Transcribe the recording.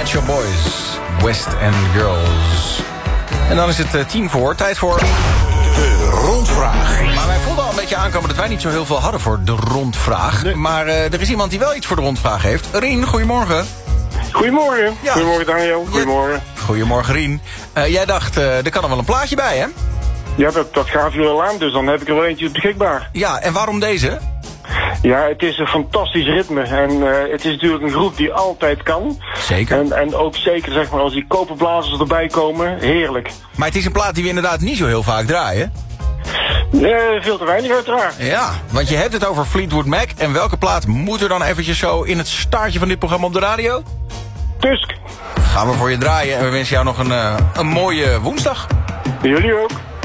Pet Shop Boys, West End Girls. En dan is het 10 voor, tijd voor... De rondvraag. Maar wij voelden al een beetje aankomen dat wij niet zo heel veel hadden voor de rondvraag. Nee. Maar er is iemand die wel iets voor de rondvraag heeft. Rien, goedemorgen. Goedemorgen. Ja. Goedemorgen Daniel. Goedemorgen. Goedemorgen Rien. Jij dacht, er kan er wel een plaatje bij, hè? Ja, dat gaat u al aan, dus dan heb ik er wel eentje beschikbaar. Ja, en waarom deze? Ja, het is een fantastisch ritme. En het is natuurlijk een groep die altijd kan. Zeker. En ook zeker, zeg maar, als die koperblazers erbij komen, heerlijk. Maar het is een plaat die we inderdaad niet zo heel vaak draaien. Veel te weinig uiteraard. Ja, want je hebt het over Fleetwood Mac. En welke plaat moet er dan eventjes zo in het staartje van dit programma op de radio? Tusk. Gaan we voor je draaien en we wensen jou nog een mooie woensdag. Jullie ook.